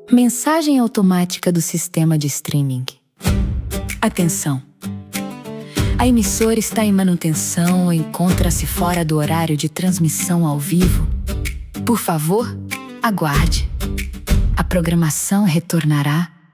Mensagem automática do sistema de streaming. Atenção! A emissora está em manutenção ou encontra-se fora do horário de transmissão ao vivo. Por favor, aguarde. A programação retornará